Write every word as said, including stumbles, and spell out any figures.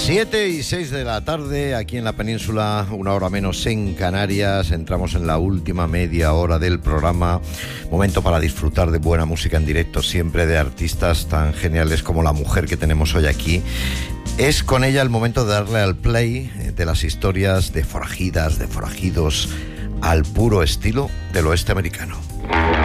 Siete y seis de la tarde, aquí en la península, una hora menos en Canarias. Entramos en la última media hora del programa. Momento para disfrutar de buena música en directo, siempre de artistas tan geniales como la mujer que tenemos hoy aquí. Es con ella el momento de darle al play de las historias de forajidas, de forajidos, al puro estilo del oeste americano.